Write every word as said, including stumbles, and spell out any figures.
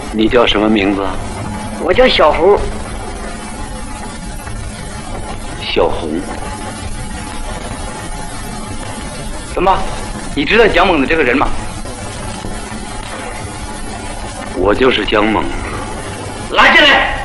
你叫什么名字？ 我叫小红。 小红。 怎么？你知道蒋猛子这个人吗？ 我就是蒋猛子。 拉进来。